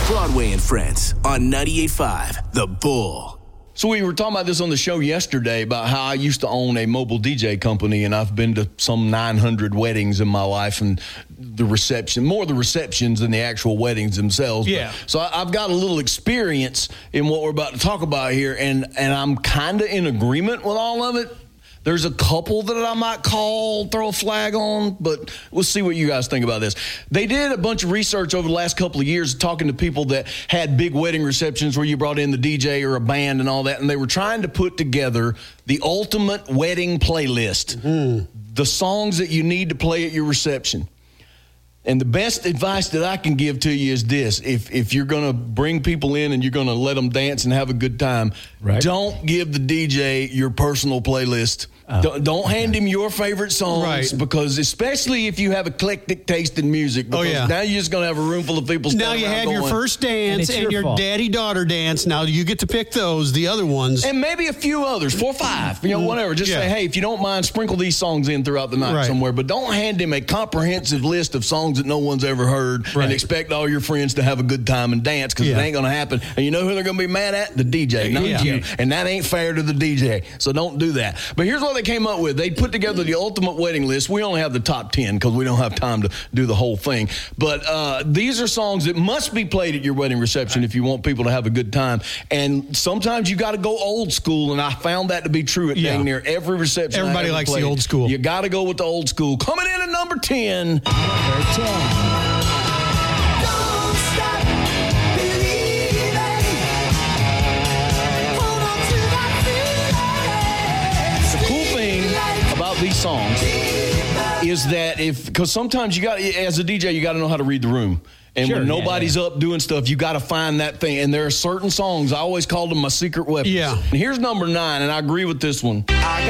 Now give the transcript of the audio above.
Broadway and Friends on 98.5 The Bull. So we were talking about this on the show yesterday about how I used to own a mobile DJ company, and I've been to some 900 weddings in my life, and more the receptions than the actual weddings themselves. Yeah. So I've got a little experience in what we're about to talk about here, and I'm kind of in agreement with all of it. There's a couple that I might throw a flag on, but we'll see what you guys think about this. They did a bunch of research over the last couple of years talking to people that had big wedding receptions where you brought in the DJ or a band and all that, and they were trying to put together the ultimate wedding playlist, the songs that you need to play at your reception. And the best advice that I can give to you is this. If you're going to bring people in and you're going to let them dance and have a good time, don't give the DJ your personal playlist. Don't hand him your favorite songs, because especially if you have eclectic taste in music, because now you're just going to have a room full of people now you have your first dance and your daddy-daughter dance. Now you get to pick the other ones. And maybe a few others, 4 or 5, whatever. Just say, hey, if you don't mind, sprinkle these songs in throughout the night somewhere. But don't hand him a comprehensive list of songs that no one's ever heard and expect all your friends to have a good time and dance, because it ain't going to happen. And you know who they're going to be mad at? The DJ, not you. And that ain't fair to the DJ. So don't do that. But here's what they came up with. They put together the ultimate wedding list. We only have the top 10 because we don't have time to do the whole thing. But these are songs that must be played at your wedding reception if you want people to have a good time. And sometimes you got to go old school, and I found that to be true at dang near every reception. Everybody likes the old school. You got to go with the old school. Coming in at number 10. Number 10. These songs is that because sometimes as a DJ, you got to know how to read the room. And when nobody's up doing stuff, you got to find that thing. And there are certain songs, I always called them my secret weapons. Yeah. And here's number 9, and I agree with this one.